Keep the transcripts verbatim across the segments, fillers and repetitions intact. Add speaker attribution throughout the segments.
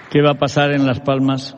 Speaker 1: ¿Qué va a pasar en Las Palmas?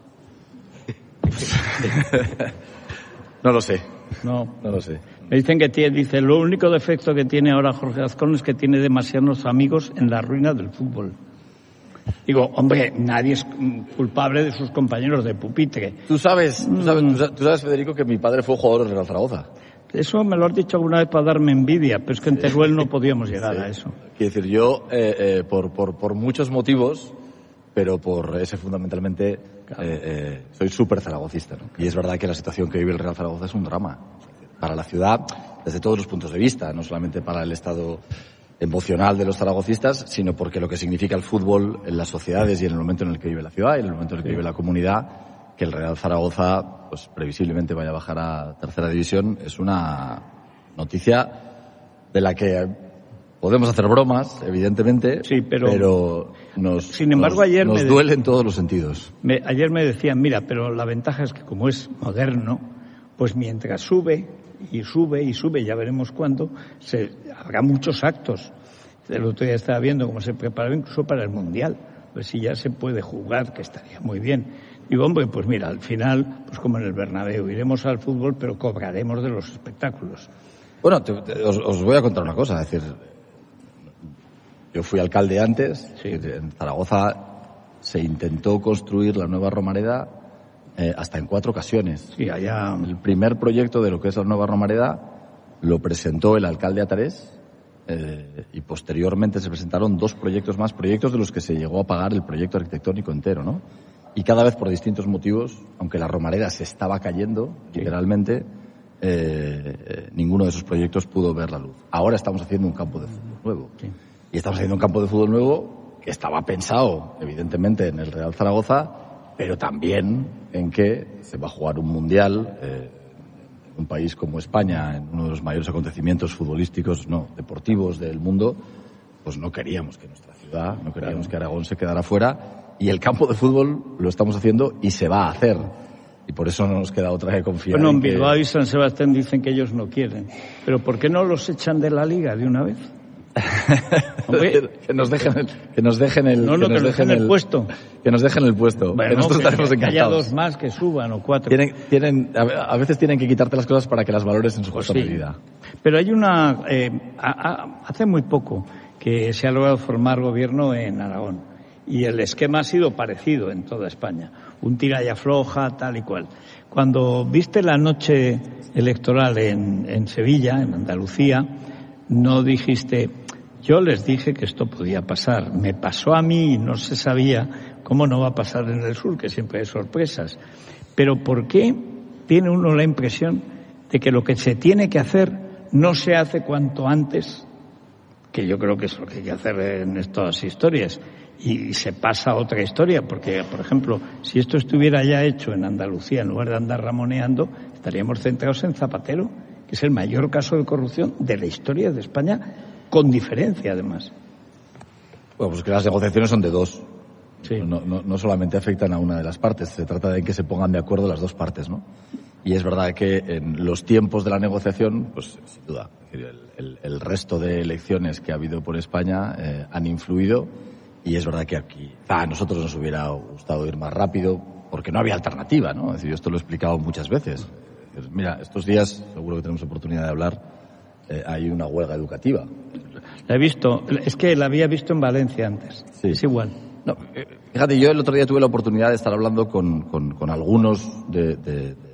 Speaker 2: No lo sé.
Speaker 1: No,
Speaker 2: no lo sé.
Speaker 1: Me dicen que tiene, dice, lo único defecto que tiene ahora Jorge Azcón es que tiene demasiados amigos en la ruina del fútbol. Digo, hombre, nadie es culpable de sus compañeros de pupitre.
Speaker 2: Tú sabes, tú sabes, tú sabes, tú sabes Federico, que mi padre fue jugador del Real Zaragoza.
Speaker 1: Eso me lo has dicho alguna vez para darme envidia, pero es que en Teruel no podíamos llegar
Speaker 2: sí.
Speaker 1: a eso.
Speaker 2: Quiero decir, yo, eh, eh, por, por, por muchos motivos, pero por ese fundamentalmente, claro. eh, eh, soy súper zaragocista, ¿no? Y es verdad que la situación que vive el Real Zaragoza es un drama para la ciudad, desde todos los puntos de vista, no solamente para el estado emocional de los zaragocistas, sino porque lo que significa el fútbol en las sociedades y en el momento en el que vive la ciudad y en el momento en el que sí. vive la comunidad, que el Real Zaragoza, pues previsiblemente vaya a bajar a tercera división, es una noticia de la que podemos hacer bromas, evidentemente,
Speaker 1: sí, pero,
Speaker 2: pero nos,
Speaker 1: sin embargo,
Speaker 2: nos,
Speaker 1: ayer
Speaker 2: nos
Speaker 1: me
Speaker 2: duele en todos los sentidos.
Speaker 1: Me, ayer me decían, mira, pero la ventaja es que como es moderno, pues mientras sube y sube y sube, ya veremos cuándo, se, habrá muchos actos. El otro día estaba viendo cómo se preparaba incluso para el Mundial, pues si ya se puede jugar, que estaría muy bien. Digo, hombre, pues mira, al final, pues como en el Bernabéu, iremos al fútbol, pero cobraremos de los espectáculos.
Speaker 2: Bueno, te, te, os, os voy a contar una cosa, es decir, yo fui alcalde antes, sí. En Zaragoza se intentó construir la nueva Romareda eh, hasta en cuatro ocasiones.
Speaker 1: Sí, allá...
Speaker 2: El primer proyecto de lo que es la nueva Romareda lo presentó el alcalde Atarés eh, y posteriormente se presentaron dos proyectos más, proyectos de los que se llegó a pagar el proyecto arquitectónico entero, ¿no? Y cada vez por distintos motivos, aunque la Romareda se estaba cayendo, sí. literalmente, eh, eh, ninguno de esos proyectos pudo ver la luz. Ahora estamos haciendo un campo de fútbol nuevo. Sí. Y estamos haciendo un campo de fútbol nuevo que estaba pensado, evidentemente, en el Real Zaragoza, pero también en que se va a jugar un mundial eh, en un país como España, en uno de los mayores acontecimientos futbolísticos, no, deportivos del mundo. Pues no queríamos que nuestra ciudad, no queríamos claro. que Aragón se quedara fuera. Y el campo de fútbol lo estamos haciendo y se va a hacer. Y por eso no nos queda otra que confiar.
Speaker 1: Bueno, en,
Speaker 2: en que...
Speaker 1: Bilbao y San Sebastián dicen que ellos no quieren. ¿Pero por qué no los echan de la liga de una vez?
Speaker 2: que nos dejen el, que nos dejen el,
Speaker 1: no, no,
Speaker 2: que nos
Speaker 1: que dejen el, el puesto.
Speaker 2: Que nos dejen el puesto.
Speaker 1: Bueno,
Speaker 2: que nosotros
Speaker 1: que,
Speaker 2: estaremos
Speaker 1: que
Speaker 2: encantados.
Speaker 1: haya dos más que suban o cuatro.
Speaker 2: Tienen, tienen, a veces tienen que quitarte las cosas para que las valores en su
Speaker 1: pues
Speaker 2: justa
Speaker 1: sí.
Speaker 2: medida.
Speaker 1: Pero hay una, eh, a, a, hace muy poco que se ha logrado formar gobierno en Aragón. Y el esquema ha sido parecido en toda España. Un tira y afloja, tal y cual. Cuando viste la noche electoral en, en Sevilla, en Andalucía, no dijiste, yo les dije que esto podía pasar. Me pasó a mí y no se sabía cómo no va a pasar en el sur, que siempre hay sorpresas. Pero ¿por qué tiene uno la impresión de que lo que se tiene que hacer no se hace cuanto antes? Que yo creo que es lo que hay que hacer en estas historias. Y se pasa a otra historia, porque, por ejemplo, si esto estuviera ya hecho en Andalucía, en lugar de andar ramoneando, estaríamos centrados en Zapatero, que es el mayor caso de corrupción de la historia de España, con diferencia, además.
Speaker 2: Bueno, pues que las negociaciones son de dos.
Speaker 1: Sí.
Speaker 2: No, no, no solamente afectan a una de las partes, se trata de que se pongan de acuerdo las dos partes, ¿no? Y es verdad que en los tiempos de la negociación, pues sin duda, el, el, el resto de elecciones que ha habido por España eh, han influido. Y es verdad que aquí a nosotros nos hubiera gustado ir más rápido porque no había alternativa, ¿no? Es decir, yo esto lo he explicado muchas veces. Mira, estos días, seguro que tenemos oportunidad de hablar, eh, hay una huelga educativa.
Speaker 1: La he visto, es que la había visto en Valencia antes. Sí. Es igual.
Speaker 2: No, fíjate, yo el otro día tuve la oportunidad de estar hablando con, con, con algunos de, de, de, de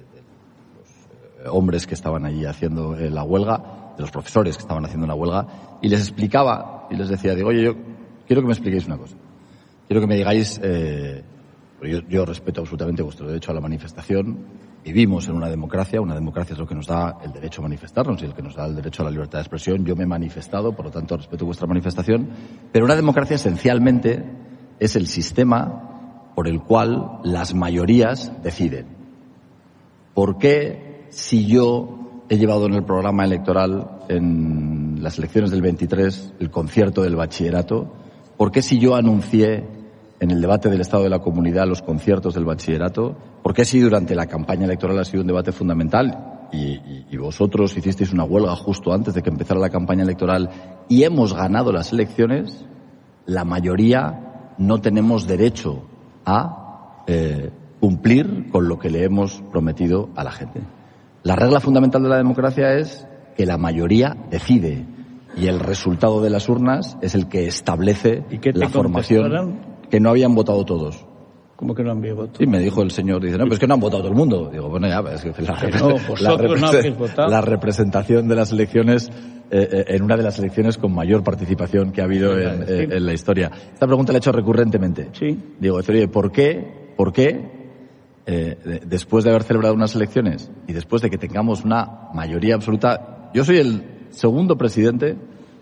Speaker 2: los hombres que estaban allí haciendo la huelga, de los profesores que estaban haciendo la huelga, y les explicaba, y les decía, digo, oye, yo quiero que me expliquéis una cosa. Quiero que me digáis, eh, yo, yo respeto absolutamente vuestro derecho a la manifestación. Vivimos en una democracia, una democracia es lo que nos da el derecho a manifestarnos y el que nos da el derecho a la libertad de expresión. Yo me he manifestado, por lo tanto respeto vuestra manifestación, pero una democracia esencialmente es el sistema por el cual las mayorías deciden. ¿Por qué si yo he llevado en el programa electoral en las elecciones del veintitrés el concierto del bachillerato? ¿Por qué si yo anuncié en el debate del Estado de la Comunidad los conciertos del bachillerato? ¿Por qué si durante la campaña electoral ha sido un debate fundamental y, y, y vosotros hicisteis una huelga justo antes de que empezara la campaña electoral y hemos ganado las elecciones, la mayoría no tenemos derecho a eh, cumplir con lo que le hemos prometido a la gente. La regla fundamental de la democracia es que la mayoría decide y el resultado de las urnas es el que establece la formación. Que no habían votado todos.
Speaker 1: ¿Cómo que no han votado?
Speaker 2: Sí, me dijo el señor, dice, no, pero es que no han votado todo el mundo. Digo, bueno, ya, es que la,
Speaker 1: no, la, repre
Speaker 2: no la representación de las elecciones, eh, eh, en una de las elecciones con mayor participación que ha habido sí, en, sí. en la historia. Esta pregunta la he hecho recurrentemente.
Speaker 1: Sí.
Speaker 2: Digo, oye, ¿por qué, por qué eh, de, después de haber celebrado unas elecciones y después de que tengamos una mayoría absoluta, yo soy el segundo presidente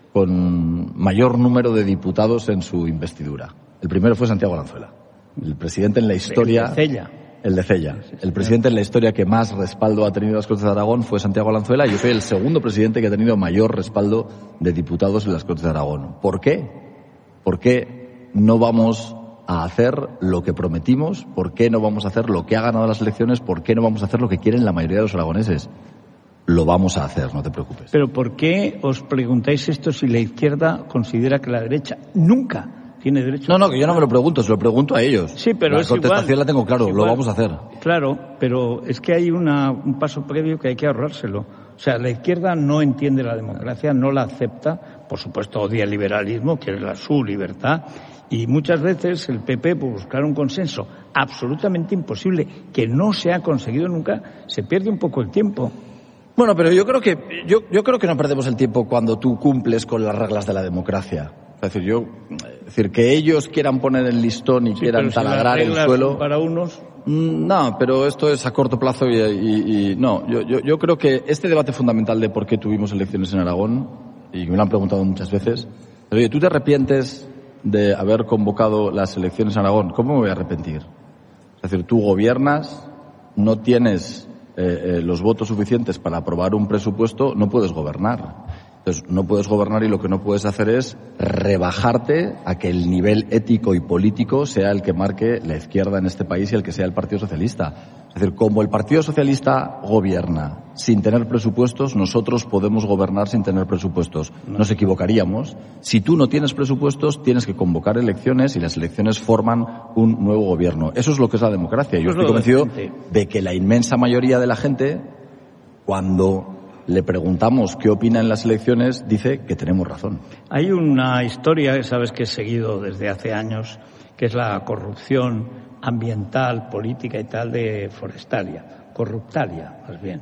Speaker 2: con mayor número de diputados en su investidura. El primero fue Santiago Alanzuela. El presidente en la historia...
Speaker 1: El de Cella.
Speaker 2: El de Cella. El presidente en la historia que más respaldo ha tenido en las Cortes de Aragón fue Santiago Alanzuela y yo soy el segundo presidente que ha tenido mayor respaldo de diputados en las Cortes de Aragón. ¿Por qué? ¿Por qué no vamos a hacer lo que prometimos? ¿Por qué no vamos a hacer lo que ha ganado las elecciones? ¿Por qué no vamos a hacer lo que quieren la mayoría de los aragoneses? Lo vamos a hacer, no te preocupes.
Speaker 1: Pero ¿por qué os preguntáis esto si la izquierda considera que la derecha nunca tiene derecho?
Speaker 2: No, no, que yo no me lo pregunto, se lo pregunto a ellos.
Speaker 1: Sí, pero
Speaker 2: la
Speaker 1: es
Speaker 2: contestación
Speaker 1: igual,
Speaker 2: la tengo claro, lo vamos a hacer.
Speaker 1: Claro, pero es que hay una, un paso previo que hay que ahorrárselo. O sea, la izquierda no entiende la democracia, no la acepta, por supuesto odia el liberalismo, quiere la su libertad, y muchas veces el P P, por buscar un consenso absolutamente imposible, que no se ha conseguido nunca, se pierde un poco el tiempo.
Speaker 2: Bueno, pero yo creo que yo, yo creo que no perdemos el tiempo cuando tú cumples con las reglas de la democracia. Es decir, yo, es decir, que ellos quieran poner el listón y sí, quieran taladrar si el suelo.
Speaker 1: Para unos.
Speaker 2: No, pero esto es a corto plazo y, y, y no. Yo, yo, yo creo que este debate fundamental de por qué tuvimos elecciones en Aragón, y me lo han preguntado muchas veces, pero oye, ¿tú te arrepientes de haber convocado las elecciones en Aragón? ¿Cómo me voy a arrepentir? Es decir, tú gobiernas, no tienes Eh, eh, los votos suficientes para aprobar un presupuesto, no puedes gobernar. Entonces, no puedes gobernar y lo que no puedes hacer es rebajarte a que el nivel ético y político sea el que marque la izquierda en este país y el que sea el Partido Socialista. Es decir, como el Partido Socialista gobierna sin tener presupuestos, nosotros podemos gobernar sin tener presupuestos. Nos equivocaríamos. Si tú no tienes presupuestos, tienes que convocar elecciones y las elecciones forman un nuevo gobierno. Eso es lo que es la democracia. Yo estoy convencido de que la inmensa mayoría de la gente, cuando le preguntamos qué opina en las elecciones, dice que tenemos razón.
Speaker 1: Hay una historia que sabes que he seguido desde hace años, que es la corrupción ambiental, política y tal de Forestalia, Corruptalia, más bien.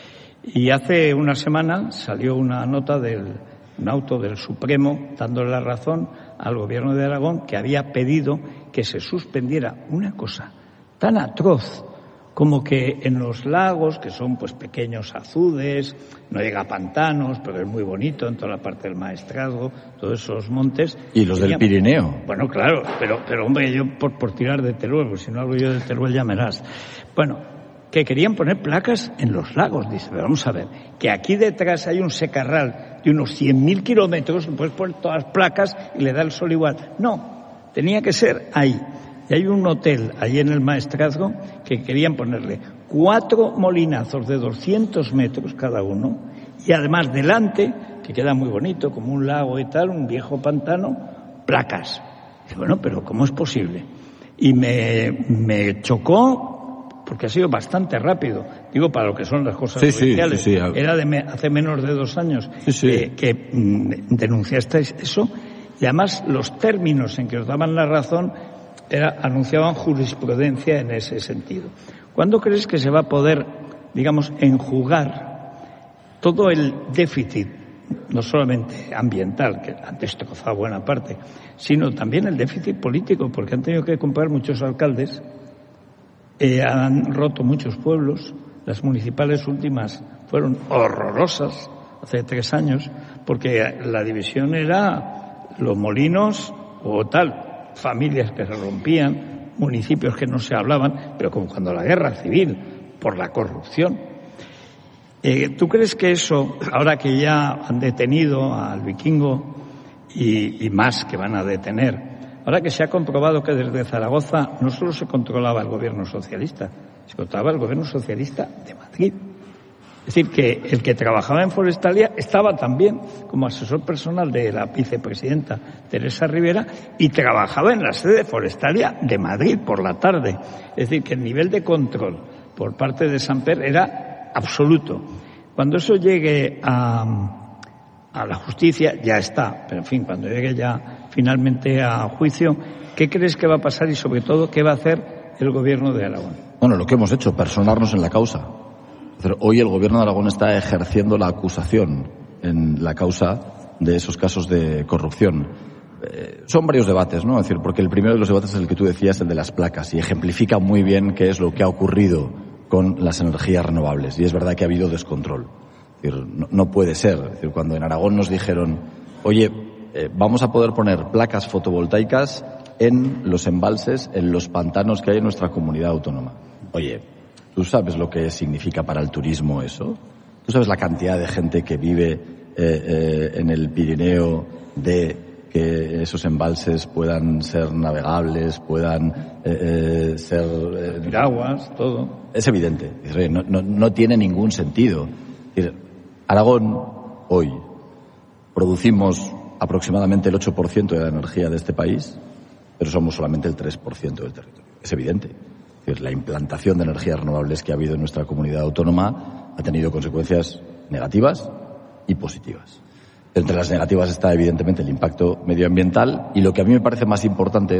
Speaker 1: Y hace una semana salió una nota del un auto del Supremo dándole la razón al gobierno de Aragón, que había pedido que se suspendiera una cosa tan atroz como que en los lagos, que son pues pequeños azudes, no llega a pantanos, pero es muy bonito en toda la parte del Maestrazgo, todos esos montes.
Speaker 2: ¿Y los tenían... del Pirineo?
Speaker 1: Bueno, claro, pero, pero hombre, yo por, por tirar de Teruel, porque si no hablo yo de Teruel ya me verás. Bueno, que querían poner placas en los lagos, dice, pero vamos a ver, que aquí detrás hay un secarral de unos cien mil kilómetros, puedes poner todas las placas y le da el sol igual. No, tenía que ser ahí. Y hay un hotel allí en el Maestrazgo que querían ponerle cuatro molinazos de doscientos metros cada uno y además delante, que queda muy bonito, como un lago y tal, un viejo pantano, placas. Y bueno, pero ¿cómo es posible? Y me, me chocó porque ha sido bastante rápido. Digo, para lo que son las cosas
Speaker 2: sí,
Speaker 1: judiciales.
Speaker 2: Sí, sí, sí.
Speaker 1: Era de me, hace menos de dos años
Speaker 2: sí, sí.
Speaker 1: Eh, que mm, denunciasteis eso y además los términos en que os daban la razón Era, anunciaban jurisprudencia en ese sentido. ¿Cuándo crees que se va a poder, digamos, enjugar todo el déficit, no solamente ambiental, que han destrozado buena parte, sino también el déficit político, porque han tenido que comprar muchos alcaldes, eh, han roto muchos pueblos, las municipales últimas fueron horrorosas hace tres años, porque la división era los molinos o tal, familias que se rompían, municipios que no se hablaban, pero como cuando la guerra civil, por la corrupción. Eh, ¿Tú crees que eso, ahora que ya han detenido al Vikingo y, y más que van a detener, ahora que se ha comprobado que desde Zaragoza no solo se controlaba el gobierno socialista, se controlaba el gobierno socialista de Madrid, Es decir, que el que trabajaba en Forestalia estaba también como asesor personal de la vicepresidenta Teresa Rivera y trabajaba en la sede de Forestalia de Madrid por la tarde. Es decir, que el nivel de control por parte de Samper era absoluto. Cuando eso llegue a, a la justicia, ya está, pero en fin, cuando llegue ya finalmente a juicio, ¿qué crees que va a pasar y sobre todo qué va a hacer el gobierno de Aragón?
Speaker 2: Bueno, lo que hemos hecho, personarnos en la causa. Hoy el gobierno de Aragón está ejerciendo la acusación en la causa de esos casos de corrupción. Eh, son varios debates, ¿no? Es decir, porque el primero de los debates es el que tú decías, el de las placas, y ejemplifica muy bien qué es lo que ha ocurrido con las energías renovables. Y es verdad que ha habido descontrol. Es decir, no, no puede ser. Es decir, cuando en Aragón nos dijeron, oye, eh, vamos a poder poner placas fotovoltaicas en los embalses, en los pantanos que hay en nuestra comunidad autónoma. Oye, ¿tú sabes lo que significa para el turismo eso? ¿Tú sabes la cantidad de gente que vive eh, eh, en el Pirineo de que esos embalses puedan ser navegables, puedan eh, eh, ser... Eh,
Speaker 1: Piraguas, todo.
Speaker 2: Es evidente. No, no, no tiene ningún sentido. Es decir, Aragón, hoy, producimos aproximadamente el ocho por ciento de la energía de este país, pero somos solamente el tres por ciento del territorio. Es evidente. Es decir, la implantación de energías renovables que ha habido en nuestra comunidad autónoma ha tenido consecuencias negativas y positivas. Entre las negativas está, evidentemente, el impacto medioambiental y lo que a mí me parece más importante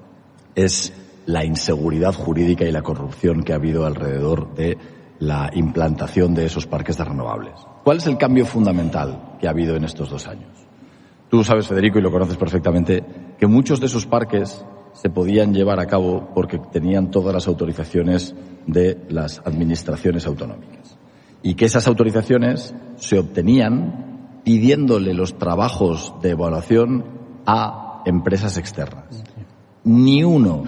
Speaker 2: es la inseguridad jurídica y la corrupción que ha habido alrededor de la implantación de esos parques de renovables. ¿Cuál es el cambio fundamental que ha habido en estos dos años? Tú sabes, Federico, y lo conoces perfectamente, que muchos de esos parques se podían llevar a cabo porque tenían todas las autorizaciones de las administraciones autonómicas y que esas autorizaciones se obtenían pidiéndole los trabajos de evaluación a empresas externas. Ni uno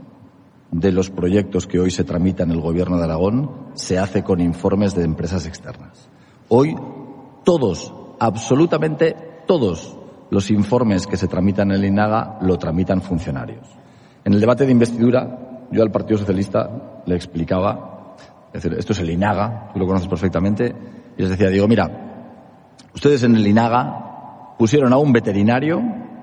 Speaker 2: de los proyectos que hoy se tramitan en el Gobierno de Aragón se hace con informes de empresas externas. Hoy todos, absolutamente todos los informes que se tramitan en el INAGA lo tramitan funcionarios. En el debate de investidura, yo al Partido Socialista le explicaba, es decir, esto es el INAGA, tú lo conoces perfectamente, y les decía, digo, mira, ustedes en el INAGA pusieron a un veterinario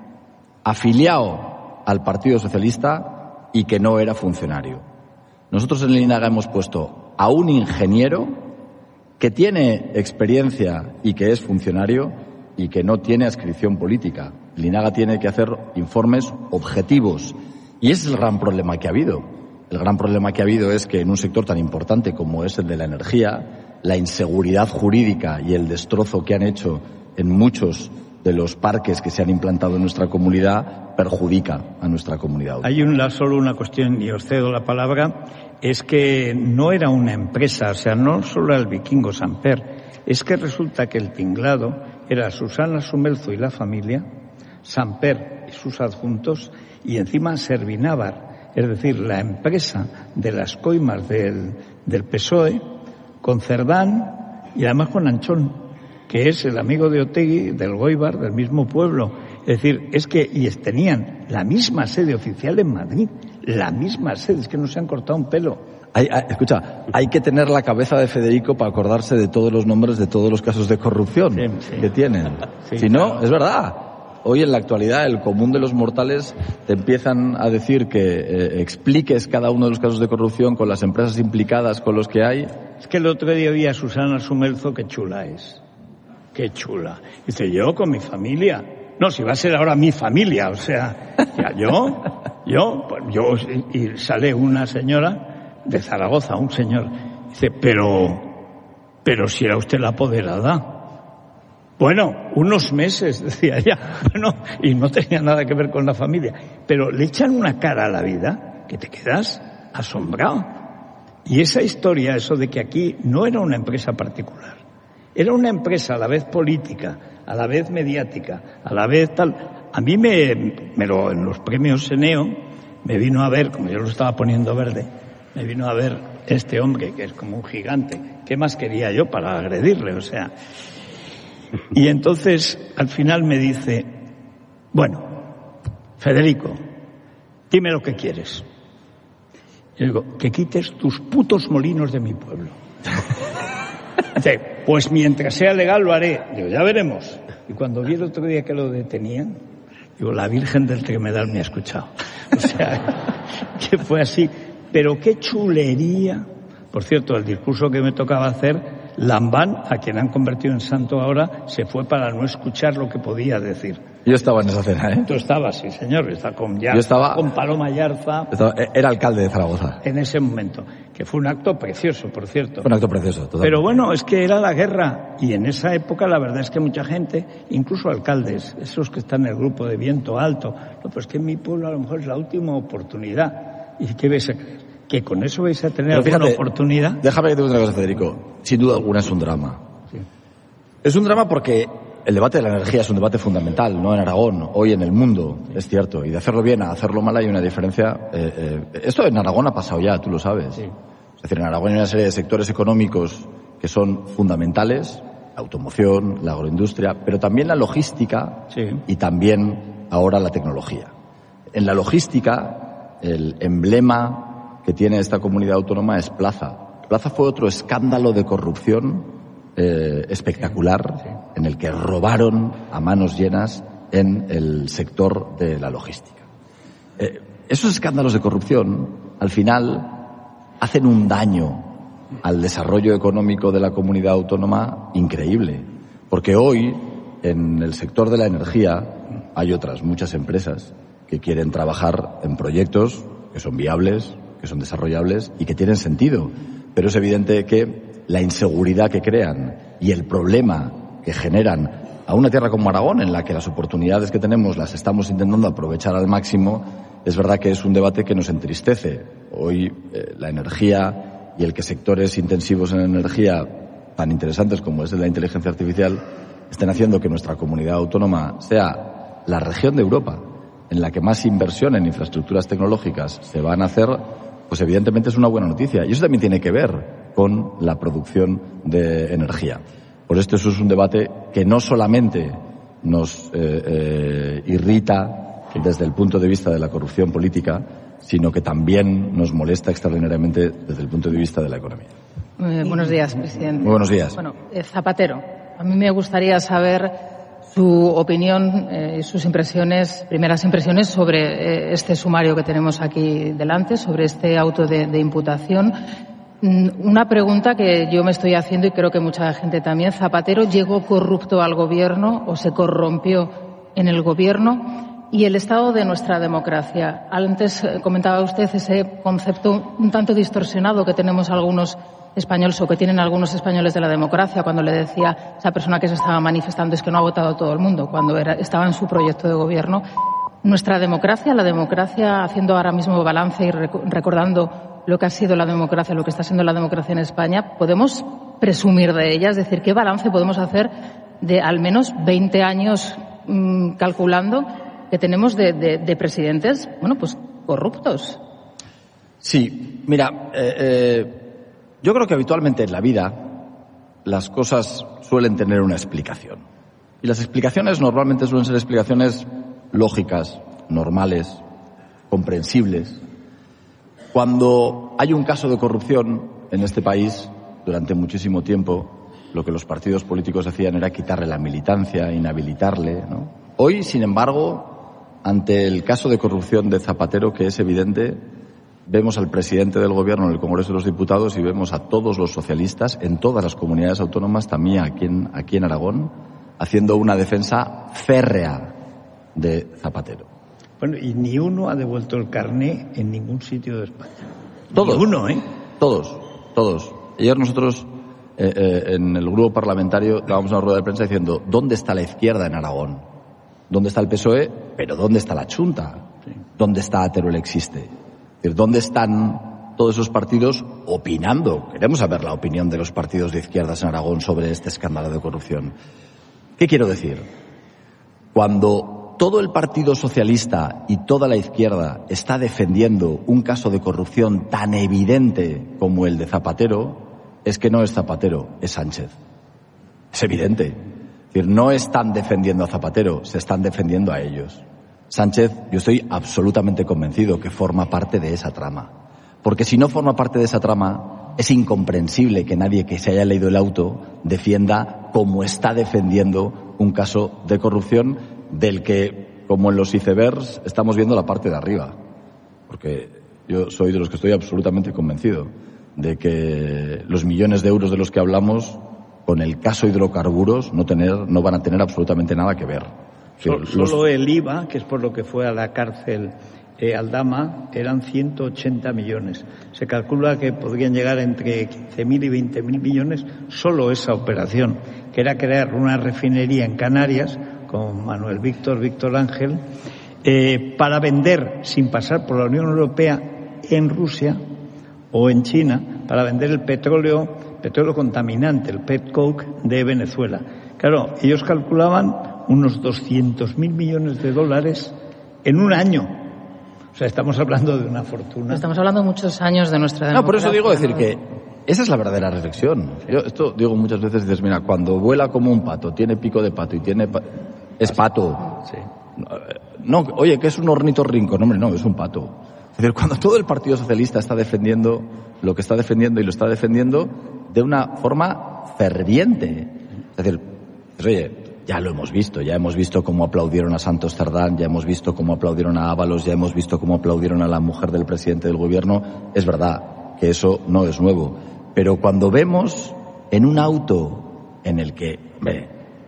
Speaker 2: afiliado al Partido Socialista y que no era funcionario. Nosotros en el INAGA hemos puesto a un ingeniero que tiene experiencia y que es funcionario y que no tiene adscripción política. El INAGA tiene que hacer informes objetivos y ese es el gran problema que ha habido. El gran problema que ha habido es que en un sector tan importante como es el de la energía, la inseguridad jurídica y el destrozo que han hecho en muchos de los parques que se han implantado en nuestra comunidad perjudica a nuestra comunidad.
Speaker 1: Hay una, solo una cuestión, y os cedo la palabra, es que no era una empresa, o sea, no solo era el Vikingo Samper, es que resulta que el tinglado era Susana Sumelzo y la familia, Samper y sus adjuntos, y encima Servinávar, es decir, la empresa de las coimas del, del P S O E, con Cerdán y además con Anchón, que es el amigo de Otegui, del Goibar, del mismo pueblo. Es decir, es que y tenían la misma sede oficial en Madrid, la misma sede, es que no se han cortado un pelo.
Speaker 2: Hay, hay, escucha, hay que tener la cabeza de Federico para acordarse de todos los nombres de todos los casos de corrupción sí, sí. que tienen. Sí, si no, claro. Es verdad. Hoy en la actualidad el común de los mortales te empiezan a decir que eh, expliques cada uno de los casos de corrupción con las empresas implicadas, con los que hay.
Speaker 1: Es que el otro día vi a Susana Sumelzo, qué chula es. Qué chula. Dice, yo con mi familia. No, si va a ser ahora mi familia, o sea, ya yo, yo, pues yo, y sale una señora de Zaragoza, un señor, dice, pero, pero si era usted la apoderada. Bueno, unos meses, decía ella, bueno, y no tenía nada que ver con la familia, pero le echan una cara a la vida que te quedas asombrado. Y esa historia, eso de que aquí no era una empresa particular, era una empresa a la vez política, a la vez mediática, a la vez tal. A mí me, me lo, en los premios Seneo me vino a ver, como yo lo estaba poniendo verde, me vino a ver este hombre que es como un gigante. ¿Qué más quería yo para agredirle? O sea, y entonces al final me dice, bueno, Federico, dime lo que quieres. Y digo, que quites tus putos molinos de mi pueblo. Dice, pues mientras sea legal lo haré. Digo, ya veremos. Y cuando vi el otro día que lo detenían, digo, la Virgen del Tremedal me ha escuchado. O sea, que fue así. Pero qué chulería. Por cierto, el discurso que me tocaba hacer, Lambán, a quien han convertido en santo ahora, se fue para no escuchar lo que podía decir.
Speaker 2: Yo estaba en esa cena, ¿eh?
Speaker 1: Tú estabas, sí, señor. Está con, Yarza,
Speaker 2: Yo estaba,
Speaker 1: con Paloma Yarza.
Speaker 2: Estaba, era alcalde de Zaragoza.
Speaker 1: En ese momento. Que fue un acto precioso, por cierto.
Speaker 2: Fue un acto precioso, totalmente.
Speaker 1: Pero bueno, es que era la guerra. Y en esa época la verdad es que mucha gente, incluso alcaldes, esos que están en el grupo de Viento Alto, no, pues que en mi pueblo a lo mejor es la última oportunidad. ¿Y qué vais a creer? ¿Que con eso vais a tener
Speaker 2: fíjate,
Speaker 1: alguna oportunidad?
Speaker 2: Déjame que te diga una cosa, Federico. Sin duda alguna es un drama.
Speaker 1: Sí.
Speaker 2: Es un drama porque el debate de la energía es un debate fundamental, no en Aragón, hoy en el mundo, es cierto. Y de hacerlo bien a hacerlo mal hay una diferencia. Eh, eh, esto en Aragón ha pasado ya, tú lo sabes.
Speaker 1: Sí.
Speaker 2: Es decir, en Aragón hay una serie de sectores económicos que son fundamentales, la automoción, la agroindustria, pero también la logística
Speaker 1: sí.
Speaker 2: y también ahora la tecnología. En la logística, el emblema que tiene esta comunidad autónoma es Plaza. Plaza fue otro escándalo de corrupción eh, espectacular sí, sí. en el que robaron a manos llenas en el sector de la logística. Eh, esos escándalos de corrupción, al final, hacen un daño al desarrollo económico de la comunidad autónoma increíble. Porque hoy, en el sector de la energía, hay otras muchas empresas que quieren trabajar en proyectos que son viables, que son desarrollables y que tienen sentido. Pero es evidente que la inseguridad que crean y el problema que generan a una tierra como Aragón, en la que las oportunidades que tenemos las estamos intentando aprovechar al máximo, es verdad que es un debate que nos entristece. Hoy eh, la energía y el que sectores intensivos en energía tan interesantes como es el de la inteligencia artificial estén haciendo que nuestra comunidad autónoma sea la región de Europa en la que más inversión en infraestructuras tecnológicas se van a hacer, pues evidentemente es una buena noticia. Y eso también tiene que ver con la producción de energía. Por esto eso es un debate que no solamente nos eh, eh, irrita desde el punto de vista de la corrupción política, sino que también nos molesta extraordinariamente desde el punto de vista de la economía.
Speaker 3: Eh, buenos días, presidente.
Speaker 2: Muy buenos días.
Speaker 3: Bueno, eh, Zapatero, a mí me gustaría saber su opinión y eh, sus impresiones, primeras impresiones sobre eh, este sumario que tenemos aquí delante, sobre este auto de, de imputación. Una pregunta que yo me estoy haciendo y creo que mucha gente también. ¿Zapatero llegó corrupto al gobierno o se corrompió en el gobierno? Y el estado de nuestra democracia. Antes comentaba usted ese concepto un tanto distorsionado que tenemos algunos españoles o que tienen algunos españoles de la democracia, cuando le decía a esa persona que se estaba manifestando es que no ha votado todo el mundo, cuando era, estaba en su proyecto de gobierno. Nuestra democracia, la democracia, haciendo ahora mismo balance y recordando lo que ha sido la democracia, lo que está siendo la democracia en España, ¿podemos presumir de ella? Es decir, ¿qué balance podemos hacer de al menos veinte años mmm, calculando que tenemos de, de, de presidentes, bueno, pues corruptos?
Speaker 2: Sí, mira, eh, eh, yo creo que habitualmente en la vida las cosas suelen tener una explicación. Y las explicaciones normalmente suelen ser explicaciones lógicas, normales, comprensibles. Cuando hay un caso de corrupción en este país, durante muchísimo tiempo, lo que los partidos políticos hacían era quitarle la militancia, inhabilitarle, ¿no? Hoy, sin embargo, ante el caso de corrupción de Zapatero, que es evidente, vemos al presidente del Gobierno en el Congreso de los Diputados y vemos a todos los socialistas en todas las comunidades autónomas, también aquí en, aquí en Aragón, haciendo una defensa férrea de Zapatero.
Speaker 1: Bueno, y ni uno ha devuelto el carné en ningún sitio de España.
Speaker 2: Todos.
Speaker 1: Ni uno, ¿eh?
Speaker 2: Todos, todos. Ayer nosotros, eh, eh, en el grupo parlamentario, dábamos una rueda de prensa diciendo ¿dónde está la izquierda en Aragón? ¿Dónde está el P S O E? Pero ¿dónde está la Chunta? Sí. ¿Dónde está Teruel Existe? Es decir, ¿dónde están todos esos partidos opinando? Queremos saber la opinión de los partidos de izquierdas en Aragón sobre este escándalo de corrupción. ¿Qué quiero decir? Cuando todo el Partido Socialista y toda la izquierda está defendiendo un caso de corrupción tan evidente como el de Zapatero, es que no es Zapatero, es Sánchez. Es evidente. Es decir, no están defendiendo a Zapatero, se están defendiendo a ellos. Sánchez, yo estoy absolutamente convencido que forma parte de esa trama. Porque si no forma parte de esa trama, es incomprensible que nadie que se haya leído el auto defienda como está defendiendo un caso de corrupción del que, como en los icebergs, estamos viendo la parte de arriba. Porque yo soy de los que estoy absolutamente convencido de que los millones de euros de los que hablamos con el caso hidrocarburos no tener, no van a tener absolutamente nada que ver.
Speaker 1: Solo, los... solo el I V A, que es por lo que fue a la cárcel eh, Aldama, eran ciento ochenta millones. Se calcula que podrían llegar entre quince mil y veinte mil millones solo esa operación, que era crear una refinería en Canarias con Manuel Víctor, Víctor Ángel, eh, para vender sin pasar por la Unión Europea en Rusia o en China, para vender el petróleo, petróleo contaminante, el petcoke de Venezuela. Claro, ellos calculaban unos doscientos mil millones de dólares en un año. O sea, estamos hablando de una fortuna.
Speaker 3: Estamos hablando de muchos años de nuestra democracia.
Speaker 2: No, por eso digo decir que esa es la verdadera reflexión. Yo esto digo muchas veces, dices, mira, cuando vuela como un pato, tiene pico de pato y tiene... Pa... es pato.
Speaker 1: Sí.
Speaker 2: No, oye, que es un ornitorrinco. No, hombre, no, es un pato. Es decir, cuando todo el Partido Socialista está defendiendo lo que está defendiendo y lo está defendiendo de una forma ferviente. Es decir, pues, oye, ya lo hemos visto, ya hemos visto cómo aplaudieron a Santos Cerdán, ya hemos visto cómo aplaudieron a Ábalos, ya hemos visto cómo aplaudieron a la mujer del presidente del gobierno. Es verdad que eso no es nuevo. Pero cuando vemos en un auto en el que hombre,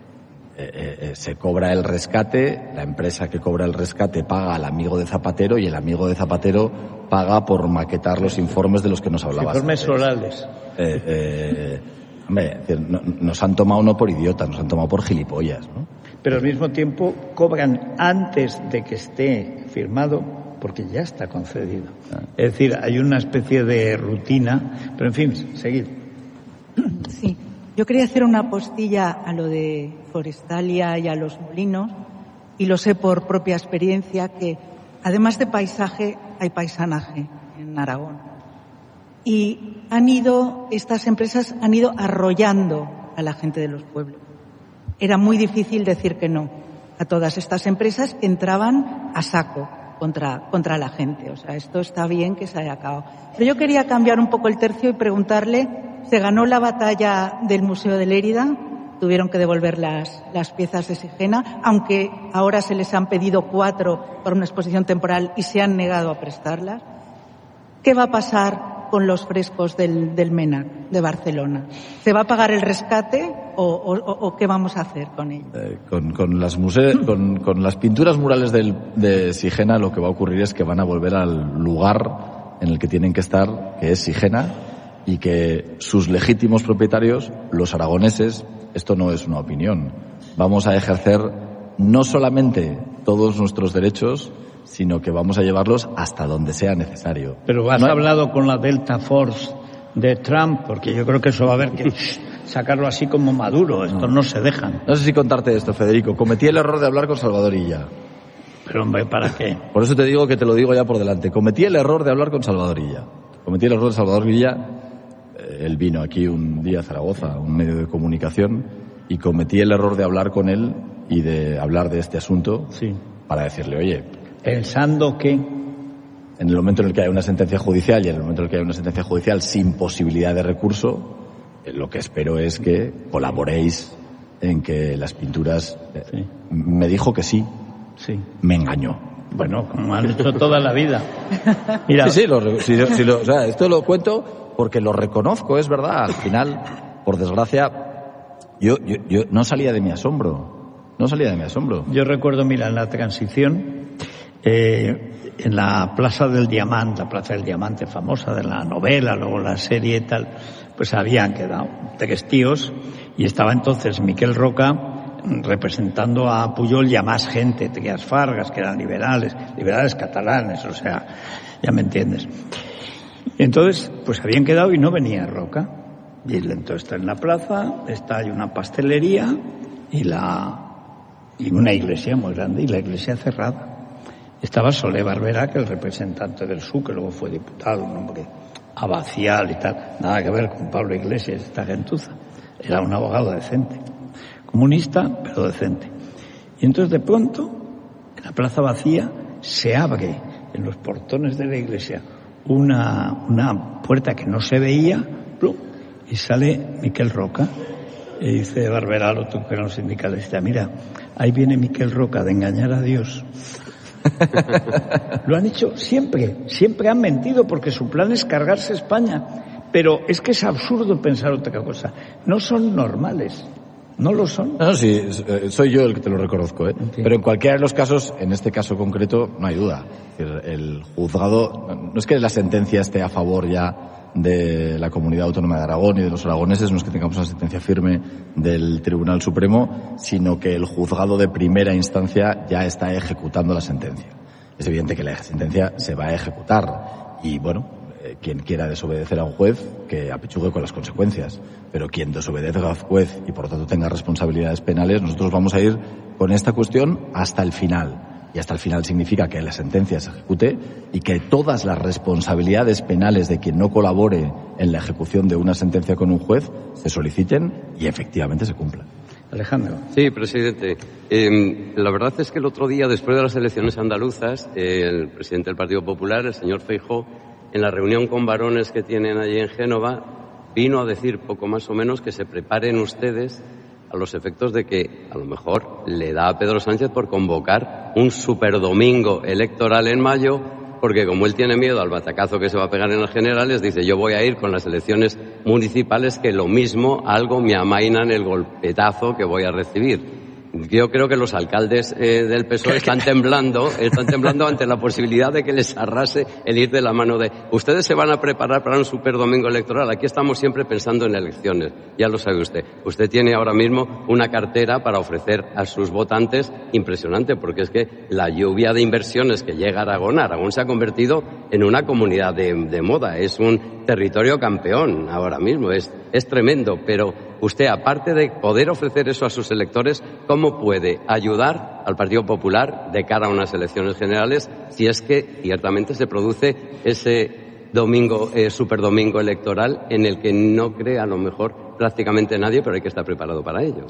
Speaker 2: eh, eh, se cobra el rescate, la empresa que cobra el rescate paga al amigo de Zapatero y el amigo de Zapatero paga por maquetar los informes de los que nos hablabas.
Speaker 1: Informes orales.
Speaker 2: Eh, eh, hombre, no, nos han tomado no por idiotas, nos han tomado por gilipollas, ¿no?
Speaker 1: Pero al mismo tiempo cobran antes de que esté firmado porque ya está concedido. Ah. Es decir, hay una especie de rutina, pero en fin, seguid.
Speaker 4: Sí, yo quería hacer una postilla a lo de Forestalia y a los molinos, y lo sé por propia experiencia que además de paisaje hay paisanaje en Aragón. Y han ido, estas empresas han ido arrollando a la gente de los pueblos. Era muy difícil decir que no a todas estas empresas que entraban a saco contra, contra la gente. O sea, esto está bien que se haya acabado. Pero yo quería cambiar un poco el tercio y preguntarle, ¿se ganó la batalla del Museo de Lérida? Tuvieron que devolver las, las piezas de Sigena, aunque ahora se les han pedido cuatro por una exposición temporal y se han negado a prestarlas. ¿Qué va a pasar con los frescos del, del MENAC de Barcelona? ¿Se va a pagar el rescate o, o, o qué vamos a hacer con ello?
Speaker 2: Eh, con, con, las muse- con, con las pinturas murales del, de Sigena lo que va a ocurrir es que van a volver al lugar en el que tienen que estar, que es Sigena, y que sus legítimos propietarios, los aragoneses, esto no es una opinión, vamos a ejercer no solamente todos nuestros derechos, sino que vamos a llevarlos hasta donde sea necesario.
Speaker 1: Pero has no hay... hablado con la Delta Force de Trump, porque yo creo que eso va a haber que sacarlo así como Maduro, estos no. no se dejan.
Speaker 2: No sé si contarte esto, Federico. Cometí el error de hablar con Salvador Illa.
Speaker 1: Pero hombre, ¿para qué?
Speaker 2: Por eso te digo que te lo digo ya por delante. Cometí el error de hablar con Salvador Illa. Cometí el error de Salvador Illa. Él vino aquí un día a Zaragoza, un medio de comunicación, y cometí el error de hablar con él y de hablar de este asunto
Speaker 1: sí.
Speaker 2: para decirle, oye...
Speaker 1: Pensando que...
Speaker 2: En el momento en el que hay una sentencia judicial y en el momento en el que hay una sentencia judicial sin posibilidad de recurso, lo que espero es que colaboréis en que las pinturas...
Speaker 1: Sí.
Speaker 2: Me dijo que sí.
Speaker 1: Sí.
Speaker 2: Me engañó.
Speaker 1: Bueno, como han hecho toda la vida. Mira.
Speaker 2: Sí, sí, lo, si, si lo, o sea, esto lo cuento porque lo reconozco, es verdad. Al final, por desgracia, yo, yo, yo no salía de mi asombro. No salía de mi asombro.
Speaker 1: Yo recuerdo, mira, en la transición, eh, en la Plaza del Diamante, la Plaza del Diamante famosa de la novela, luego la serie y tal, pues habían quedado tres tíos y estaba entonces Miquel Roca representando a Pujol y a más gente, Trias Fargas, que eran liberales, liberales catalanes, o sea, ya me entiendes. Entonces, pues habían quedado y no venía Roca. Y entonces está en la plaza, está hay una pastelería y la y una iglesia muy grande y la iglesia cerrada. Estaba Solé Barberá, que es el representante del S U, que luego fue diputado, un hombre abacial y tal, nada que ver con Pablo Iglesias, esta gentuza. Era un abogado decente, comunista, pero decente. Y entonces de pronto, en la plaza vacía, se abre en los portones de la iglesia una, una puerta que no se veía, ¡plum! Y sale Miquel Roca. Y dice Barberalo, tú que eres un sindicalista, mira, ahí viene Miquel Roca de engañar a Dios. Lo han hecho siempre, siempre han mentido porque su plan es cargarse España. Pero es que es absurdo pensar otra cosa. No son normales. ¿No lo son?
Speaker 2: No, sí, soy yo el que te lo reconozco, ¿eh? Sí. Pero en cualquiera de los casos, en este caso concreto, no hay duda. El juzgado, no es que la sentencia esté a favor ya de la Comunidad Autónoma de Aragón y de los aragoneses, no es que tengamos una sentencia firme del Tribunal Supremo, sino que el juzgado de primera instancia ya está ejecutando la sentencia. Es evidente que la sentencia se va a ejecutar y, bueno, eh, quien quiera desobedecer a un juez, que apechugue con las consecuencias. Pero quien desobedezca a un juez y, por lo tanto, tenga responsabilidades penales, nosotros vamos a ir con esta cuestión hasta el final. Y hasta el final significa que la sentencia se ejecute y que todas las responsabilidades penales de quien no colabore en la ejecución de una sentencia con un juez se soliciten y efectivamente se cumplan.
Speaker 1: Alejandro.
Speaker 5: Sí, presidente. Eh, la verdad es que el otro día, después de las elecciones andaluzas, eh, el presidente del Partido Popular, el señor Feijóo, en la reunión con varones que tienen allí en Génova, vino a decir poco más o menos que se preparen ustedes a los efectos de que a lo mejor le da a Pedro Sánchez por convocar un superdomingo electoral en mayo, porque como él tiene miedo al batacazo que se va a pegar en las generales, dice yo voy a ir con las elecciones municipales que lo mismo algo me amainan el golpetazo que voy a recibir. Yo creo que los alcaldes eh, del P S O E están temblando, están temblando ante la posibilidad de que les arrase el ir de la mano de... Ustedes se van a preparar para un superdomingo electoral. Aquí estamos siempre pensando en elecciones, ya lo sabe usted. Usted tiene ahora mismo una cartera para ofrecer a sus votantes impresionante, porque es que la lluvia de inversiones que llega a Aragón, Aragón se ha convertido en una comunidad de, de moda, es un territorio campeón ahora mismo, es, es tremendo, pero usted, aparte de poder ofrecer eso a sus electores, ¿cómo puede ayudar al Partido Popular de cara a unas elecciones generales si es que ciertamente se produce ese domingo, eh, superdomingo electoral en el que no cree a lo mejor prácticamente nadie, pero hay que estar preparado para ello?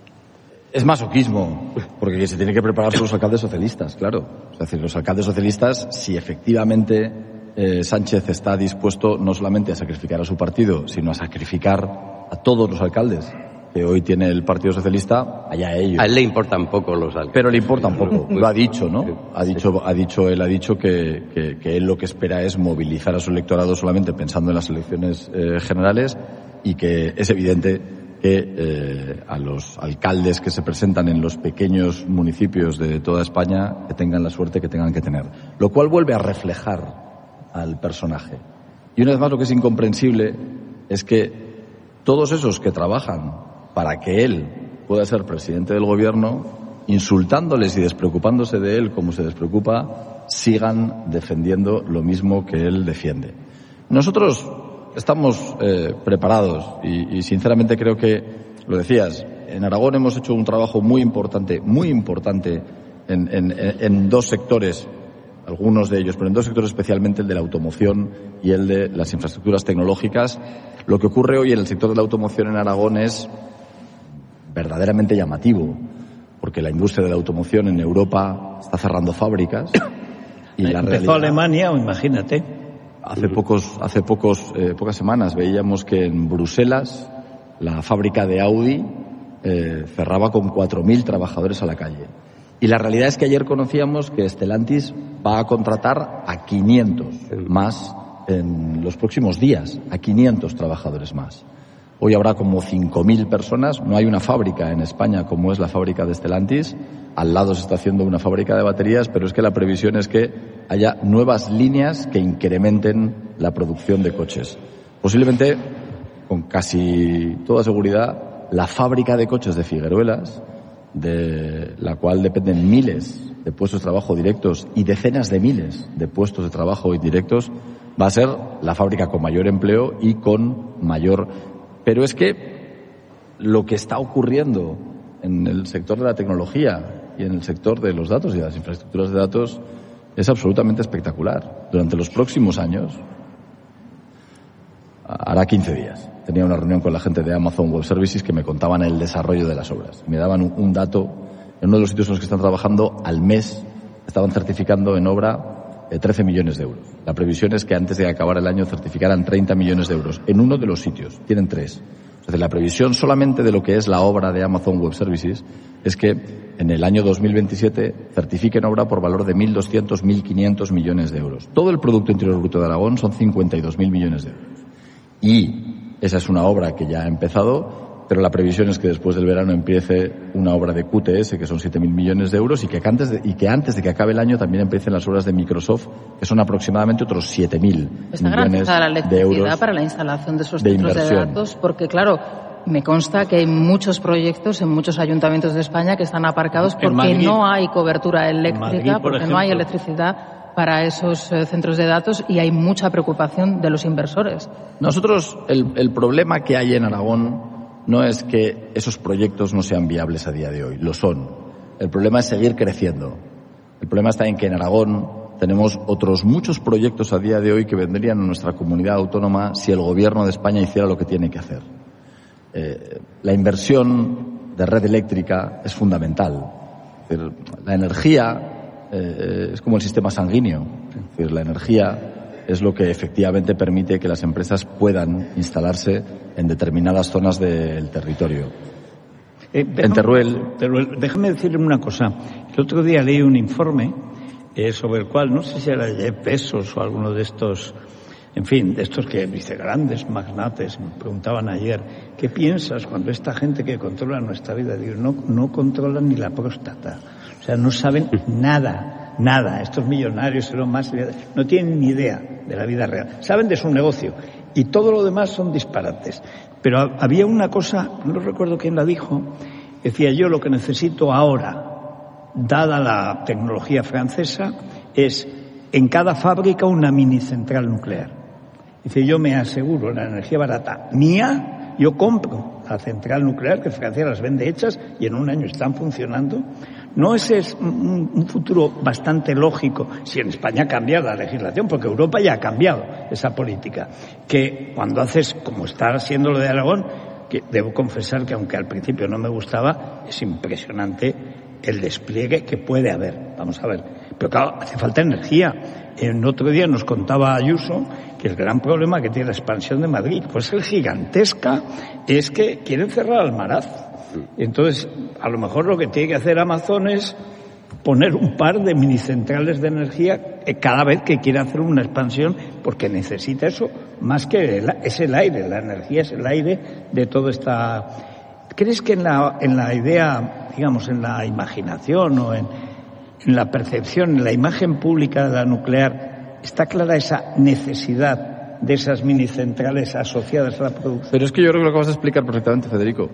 Speaker 2: Es masoquismo, porque se tiene que preparar por los alcaldes socialistas, claro. Es decir, los alcaldes socialistas, si efectivamente eh, Sánchez está dispuesto no solamente a sacrificar a su partido, sino a sacrificar a todos los alcaldes que hoy tiene el Partido Socialista, allá ellos.
Speaker 5: A él le importan poco los alcaldes.
Speaker 2: Pero le importan poco, lo ha dicho, ¿no? Ha dicho, ha dicho, él ha dicho que, que, que él lo que espera es movilizar a su electorado solamente pensando en las elecciones eh, generales y que es evidente que eh, a los alcaldes que se presentan en los pequeños municipios de toda España que tengan la suerte que tengan que tener. Lo cual vuelve a reflejar al personaje. Y una vez más lo que es incomprensible es que todos esos que trabajan para que él pueda ser presidente del gobierno, insultándoles y despreocupándose de él como se despreocupa, sigan defendiendo lo mismo que él defiende. Nosotros estamos eh, preparados y, y sinceramente creo que, lo decías, en Aragón hemos hecho un trabajo muy importante, muy importante en, en, en dos sectores, algunos de ellos, pero en dos sectores especialmente, el de la automoción y el de las infraestructuras tecnológicas. Lo que ocurre hoy en el sector de la automoción en Aragón es verdaderamente llamativo, porque la industria de la automoción en Europa está cerrando fábricas y la
Speaker 1: Empezó
Speaker 2: realidad...
Speaker 1: Alemania, o imagínate.
Speaker 2: Hace pocos, hace pocos, eh, pocas semanas veíamos que en Bruselas la fábrica de Audi eh, cerraba con cuatro mil trabajadores a la calle. Y la realidad es que ayer conocíamos que Stellantis va a contratar a quinientos más en los próximos días, a quinientos trabajadores más. Hoy habrá como cinco mil personas. No hay una fábrica en España como es la fábrica de Stellantis. Al lado se está haciendo una fábrica de baterías, pero es que la previsión es que haya nuevas líneas que incrementen la producción de coches. Posiblemente, con casi toda seguridad, la fábrica de coches de Figueruelas, de la cual dependen miles de puestos de trabajo directos y decenas de miles de puestos de trabajo indirectos, va a ser la fábrica con mayor empleo y con mayor... Pero es que lo que está ocurriendo en el sector de la tecnología y en el sector de los datos y de las infraestructuras de datos es absolutamente espectacular. Durante los próximos años, hará quince días, tenía una reunión con la gente de Amazon Web Services que me contaban el desarrollo de las obras. Me daban un, un dato, en uno de los sitios en los que están trabajando, al mes estaban certificando en obra eh, trece millones de euros. La previsión es que antes de acabar el año certificaran treinta millones de euros en uno de los sitios. Tienen tres. Entonces, la previsión solamente de lo que es la obra de Amazon Web Services es que en el año dos mil veintisiete certifiquen obra por valor de mil doscientos, mil quinientos millones de euros. Todo el Producto Interior Bruto de Aragón son cincuenta y dos mil millones de euros. Y esa es una obra que ya ha empezado, pero la previsión es que después del verano empiece una obra de Q T S, que son siete mil millones de euros, y que antes de, y que antes de que acabe el año también empiecen las obras de Microsoft, que son aproximadamente otros siete mil millones de euros
Speaker 3: para la instalación de esos
Speaker 2: de
Speaker 3: centros
Speaker 2: inversión.
Speaker 3: de datos, porque claro, me consta que hay muchos proyectos en muchos ayuntamientos de España que están aparcados porque
Speaker 1: Madrid,
Speaker 3: no hay cobertura eléctrica,
Speaker 1: Madrid, por
Speaker 3: porque
Speaker 1: ejemplo,
Speaker 3: no hay electricidad para esos eh, centros de datos y hay mucha preocupación de los inversores.
Speaker 2: Nosotros, el, el problema que hay en Aragón no es que esos proyectos no sean viables a día de hoy, lo son. El problema es seguir creciendo. El problema está en que en Aragón tenemos otros muchos proyectos a día de hoy que vendrían a nuestra comunidad autónoma si el Gobierno de España hiciera lo que tiene que hacer. Eh, la inversión de red eléctrica es fundamental. Es decir, la energía eh, es como el sistema sanguíneo. Es decir, la energía es lo que efectivamente permite que las empresas puedan instalarse en determinadas zonas del territorio.
Speaker 1: Eh, déjame,
Speaker 2: en Teruel...
Speaker 1: Teruel, déjame decirle una cosa. El otro día leí un informe eh, sobre el cual, no sé si era de Pesos o alguno de estos, en fin, de estos que dice grandes magnates, me preguntaban ayer, ¿qué piensas cuando esta gente que controla nuestra vida? Digo, no, no controlan ni la próstata. O sea, no saben nada. Nada, estos millonarios son más, no tienen ni idea de la vida real. Saben de su negocio y todo lo demás son disparates. Pero había una cosa, no recuerdo quién la dijo, decía yo lo que necesito ahora, dada la tecnología francesa, es en cada fábrica una mini central nuclear. Dice, yo me aseguro la energía barata mía, yo compro la central nuclear que Francia las vende hechas y en un año están funcionando. ¿No ese es un, un futuro bastante lógico si en España ha cambiado la legislación? Porque Europa ya ha cambiado esa política. Que cuando haces, como está haciendo lo de Aragón, que debo confesar que aunque al principio no me gustaba, es impresionante el despliegue que puede haber. Vamos a ver. Pero claro, hace falta energía. El otro día nos contaba Ayuso que el gran problema que tiene la expansión de Madrid, pues es gigantesca, es que quieren cerrar Almaraz. Entonces, a lo mejor lo que tiene que hacer Amazon es poner un par de minicentrales de energía cada vez que quiera hacer una expansión, porque necesita eso más que el, es el aire, la energía es el aire de toda esta... ¿Crees que en la, en la idea, digamos, en la imaginación o en, en la percepción, en la imagen pública de la nuclear, está clara esa necesidad de esas minicentrales asociadas a la producción?
Speaker 2: Pero es que yo creo que lo acabas de explicar perfectamente, Federico.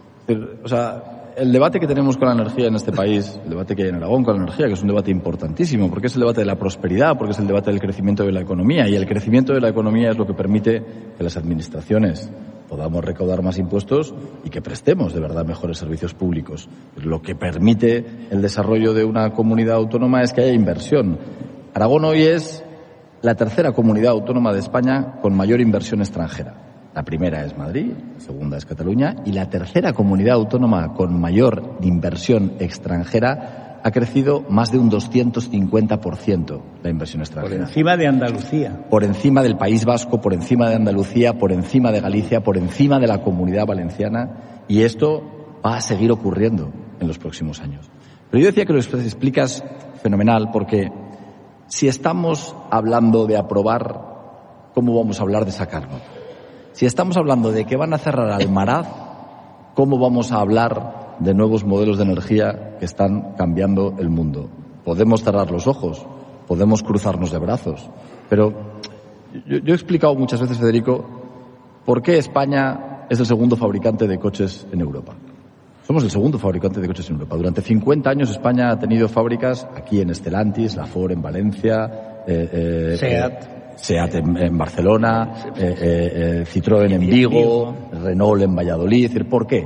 Speaker 2: O sea, el debate que tenemos con la energía en este país, el debate que hay en Aragón con la energía, que es un debate importantísimo, porque es el debate de la prosperidad, porque es el debate del crecimiento de la economía, y el crecimiento de la economía es lo que permite que las administraciones podamos recaudar más impuestos y que prestemos de verdad mejores servicios públicos. Lo que permite el desarrollo de una comunidad autónoma es que haya inversión. Aragón hoy es la tercera comunidad autónoma de España con mayor inversión extranjera. La primera es Madrid, la segunda es Cataluña y la tercera comunidad autónoma con mayor inversión extranjera ha crecido más de un doscientos cincuenta por ciento la inversión extranjera.
Speaker 1: Por encima de Andalucía.
Speaker 2: Por encima del País Vasco, por encima de Andalucía, por encima de Galicia, por encima de la Comunidad Valenciana, y esto va a seguir ocurriendo en los próximos años. Pero yo decía que lo explicas fenomenal porque si estamos hablando de aprobar, ¿cómo vamos a hablar de sacarnos? Si estamos hablando de que van a cerrar Almaraz, ¿cómo vamos a hablar de nuevos modelos de energía que están cambiando el mundo? Podemos cerrar los ojos, podemos cruzarnos de brazos, pero yo, yo he explicado muchas veces, Federico, por qué España es el segundo fabricante de coches en Europa. Somos el segundo fabricante de coches en Europa. Durante cincuenta años España ha tenido fábricas aquí en Stellantis, la Ford en Valencia, eh, eh,
Speaker 1: Seat.
Speaker 2: Eh, Seat en, en Barcelona, eh, eh, eh, Citroën en Vigo, Renault en Valladolid. Es decir, ¿por qué?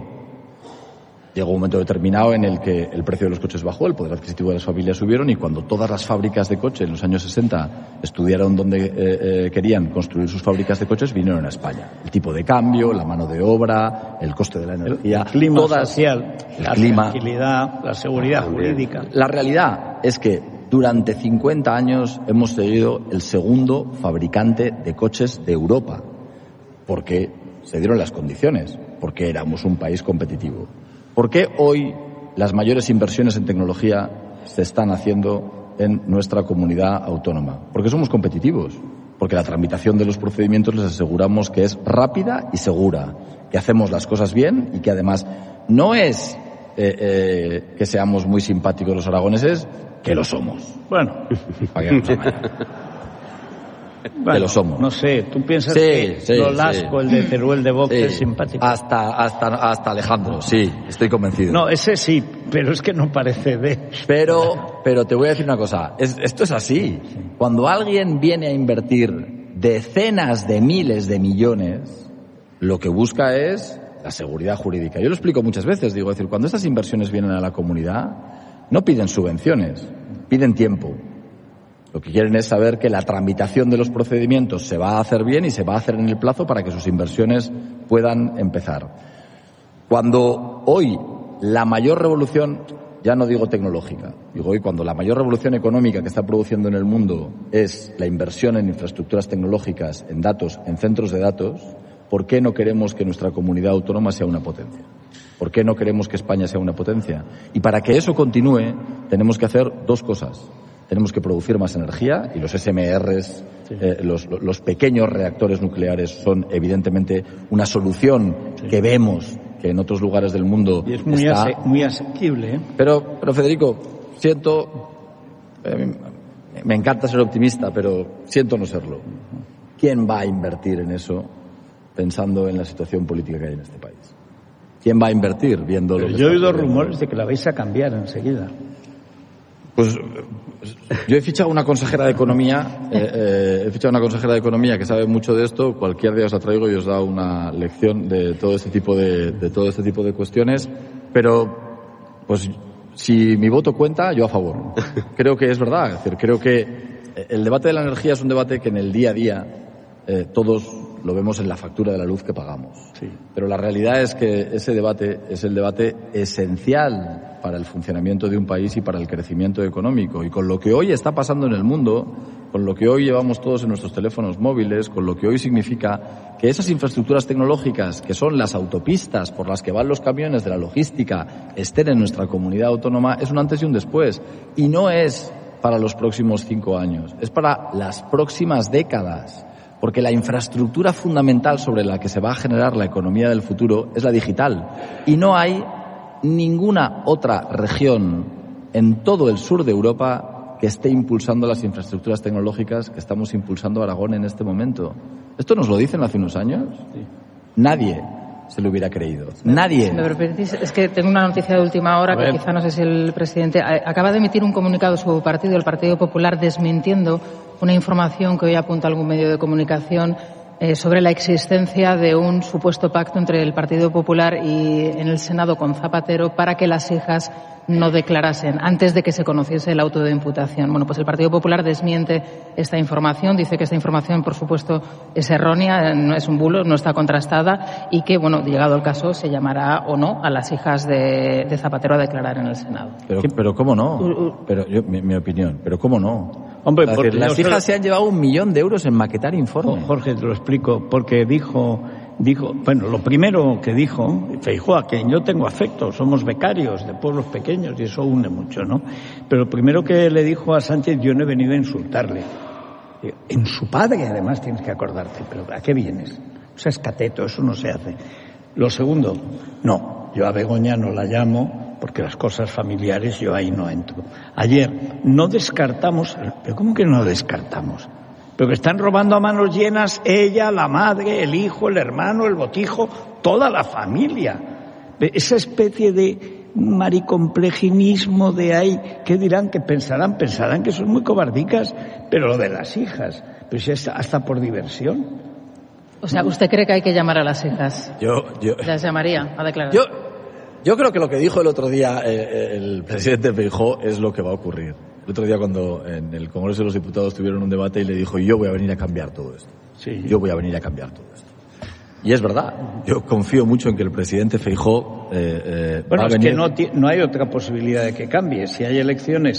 Speaker 2: Llegó un momento determinado en el que el precio de los coches bajó, el poder adquisitivo de las familias subieron y cuando todas las fábricas de coches en los años sesenta estudiaron dónde eh, eh, querían construir sus fábricas de coches, vinieron a España. El tipo de cambio, la mano de obra, el coste de la energía,
Speaker 1: el clima
Speaker 2: todas,
Speaker 1: social,
Speaker 2: el
Speaker 1: la
Speaker 2: clima,
Speaker 1: tranquilidad, la seguridad jurídica.
Speaker 2: La realidad es que durante cincuenta años hemos sido el segundo fabricante de coches de Europa, porque se dieron las condiciones, porque éramos un país competitivo. ¿Por qué hoy las mayores inversiones en tecnología se están haciendo en nuestra comunidad autónoma? Porque somos competitivos, porque la tramitación de los procedimientos les aseguramos que es rápida y segura, que hacemos las cosas bien y que además no es eh, eh, que seamos muy simpáticos los aragoneses, que lo somos.
Speaker 1: Bueno,
Speaker 2: para que nos amañen.
Speaker 1: bueno,
Speaker 2: que lo somos.
Speaker 1: No sé, ¿tú piensas
Speaker 2: Sí,
Speaker 1: que
Speaker 2: sí,
Speaker 1: Nolasco,
Speaker 2: sí.
Speaker 1: el de Teruel de Vox,
Speaker 2: Sí,
Speaker 1: es simpático?
Speaker 2: Hasta, hasta, hasta Alejandro, sí, estoy convencido.
Speaker 1: No, ese sí, pero es que no parece de...
Speaker 2: Pero, pero te voy a decir una cosa, es, esto es así. Cuando alguien viene a invertir decenas de miles de millones, lo que busca es la seguridad jurídica. Yo lo explico muchas veces, digo, es decir, cuando estas inversiones vienen a la comunidad, no piden subvenciones, piden tiempo. Lo que quieren es saber que la tramitación de los procedimientos se va a hacer bien y se va a hacer en el plazo para que sus inversiones puedan empezar. Cuando hoy la mayor revolución, ya no digo tecnológica, digo hoy cuando la mayor revolución económica que está produciendo en el mundo es la inversión en infraestructuras tecnológicas, en datos, en centros de datos, ¿por qué no queremos que nuestra comunidad autónoma sea una potencia? ¿Por qué no queremos que España sea una potencia? Y para que eso continúe, tenemos que hacer dos cosas. Tenemos que producir más energía y los S M Rs, sí. eh, los, los pequeños reactores nucleares son evidentemente una solución sí. que vemos que en otros lugares del mundo
Speaker 1: y es muy,
Speaker 2: está.
Speaker 1: ase muy asequible. ¿eh?
Speaker 2: Pero, pero Federico, siento, eh, me encanta ser optimista, pero siento no serlo. ¿Quién va a invertir en eso pensando en la situación política que hay en este país? ¿Quién va a invertir viendo
Speaker 1: pero
Speaker 2: lo que
Speaker 1: yo he oído
Speaker 2: ocurriendo?
Speaker 1: rumores de que la vais a cambiar enseguida.
Speaker 2: Pues yo he fichado una consejera de Economía, eh, eh, he fichado una consejera de Economía que sabe mucho de esto. Cualquier día os la traigo y os da una lección de todo este tipo de, de todo este tipo de cuestiones. Pero, pues, si mi voto cuenta, yo a favor. Creo que es verdad. Es decir, creo que el debate de la energía es un debate que en el día a día eh, todos lo vemos en la factura de la luz que pagamos.
Speaker 1: Sí.
Speaker 2: Pero la realidad es que ese debate es el debate esencial para el funcionamiento de un país y para el crecimiento económico. Y con lo que hoy está pasando en el mundo, con lo que hoy llevamos todos en nuestros teléfonos móviles, con lo que hoy significa que esas infraestructuras tecnológicas, que son las autopistas por las que van los camiones de la logística, estén en nuestra comunidad autónoma, es un antes y un después. Y no es para los próximos cinco años, es para las próximas décadas. Porque la infraestructura fundamental sobre la que se va a generar la economía del futuro es la digital. Y no hay ninguna otra región en todo el sur de Europa que esté impulsando las infraestructuras tecnológicas que estamos impulsando Aragón en este momento. ¿Esto nos lo dicen hace unos años? Sí. Nadie se lo hubiera creído. Nadie.
Speaker 3: Si me permitís, es que tengo una noticia de última hora que quizá no sé si el presidente acaba de emitir un comunicado su partido, el Partido Popular, desmintiendo una información que hoy apunta algún medio de comunicación eh, sobre la existencia de un supuesto pacto entre el Partido Popular y en el Senado con Zapatero para que las hijas no declarasen antes de que se conociese el auto de imputación. Bueno, pues el Partido Popular desmiente esta información, dice que esta información, por supuesto, es errónea, no es un bulo, no está contrastada y que, bueno, llegado el caso, se llamará o no a las hijas de, de Zapatero a declarar en el Senado.
Speaker 2: Pero, pero ¿cómo no? Pero yo, mi, mi opinión, pero ¿cómo no?
Speaker 1: Hombre,
Speaker 2: porque
Speaker 1: porque
Speaker 2: las hijas se... se han llevado un millón de euros en maquetar informes.
Speaker 1: Oh, Jorge, te lo explico, porque dijo, dijo, bueno, lo primero que dijo, Feijóo, a quien yo tengo afecto, somos becarios de pueblos pequeños y eso une mucho, ¿no? Pero lo primero que le dijo a Sánchez, yo no he venido a insultarle. En su padre, además, tienes que acordarte, pero ¿a qué vienes? O sea, es cateto, eso no se hace. Lo segundo, no, yo a Begoña no la llamo porque las cosas familiares yo ahí no entro. Ayer no descartamos, pero ¿cómo que no descartamos? Pero que están robando a manos llenas ella, la madre, el hijo, el hermano, el botijo, toda la familia. Esa especie de maricomplejismo de ahí, ¿qué dirán? ¿Qué pensarán? Pensarán que son muy cobardicas, pero lo de las hijas, pero si es hasta por diversión.
Speaker 3: O sea, ¿usted cree que hay que llamar a las hijas?
Speaker 2: Yo, yo...
Speaker 3: ¿Las llamaría a declarar?
Speaker 2: Yo, yo creo que lo que dijo el otro día eh, el presidente Feijóo es lo que va a ocurrir. El otro día cuando en el Congreso de los Diputados tuvieron un debate y le dijo, yo voy a venir a cambiar todo esto.
Speaker 1: Sí.
Speaker 2: Yo voy a venir a cambiar todo esto. Y es verdad, yo confío mucho en que el presidente Feijóo eh, eh,
Speaker 1: bueno,
Speaker 2: va a
Speaker 1: es
Speaker 2: venir...
Speaker 1: que no, no hay otra posibilidad de que cambie. Si hay elecciones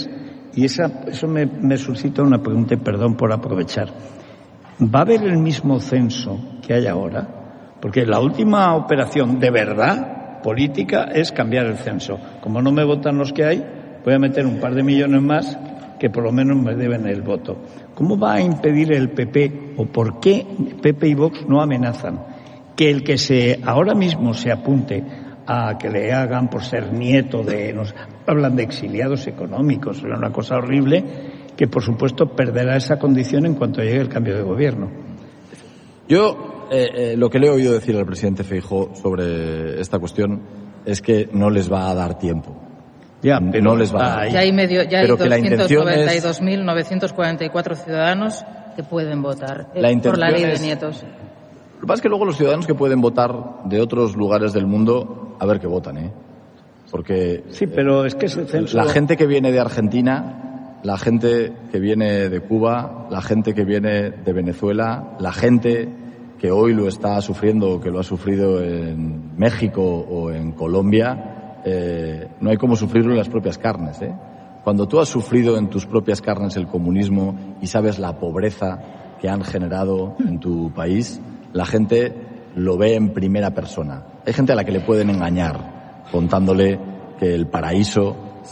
Speaker 1: Y esa, eso me, me suscita una pregunta, y perdón por aprovechar. ¿Va a haber el mismo censo que hay ahora? Porque la última operación de verdad política es cambiar el censo. Como no me votan los que hay, voy a meter un par de millones más que por lo menos me deben el voto. ¿Cómo va a impedir el P P, o por qué P P y Vox no amenazan que el que se ahora mismo se apunte a que le hagan por ser nieto de... Nos hablan de exiliados económicos, era una cosa horrible, que por supuesto perderá esa condición en cuanto llegue el cambio de gobierno?
Speaker 2: Yo eh, eh, lo que le he oído decir al presidente Feijóo sobre esta cuestión es que no les va a dar tiempo.
Speaker 1: Ya, pero
Speaker 2: no les va a dar.
Speaker 3: Ya hay, medio, ya hay
Speaker 2: pero
Speaker 3: doscientos noventa y dos mil novecientos cuarenta y cuatro ciudadanos que pueden votar eh,
Speaker 2: la
Speaker 3: por la ley de
Speaker 2: es...
Speaker 3: nietos.
Speaker 2: Lo que pasa es que luego los ciudadanos que pueden votar de otros lugares del mundo, a ver qué votan, ¿eh? Porque
Speaker 1: sí, pero es que ese censo...
Speaker 2: la gente que viene de Argentina, la gente que viene de Cuba, la gente que viene de Venezuela, la gente que hoy lo está sufriendo o que lo ha sufrido en México o en Colombia, eh, no hay como sufrirlo en las propias carnes, ¿eh? Cuando tú has sufrido en tus propias carnes el comunismo y sabes la pobreza que han generado en tu país, la gente lo ve en primera persona. Hay gente a la que le pueden engañar contándole que el paraíso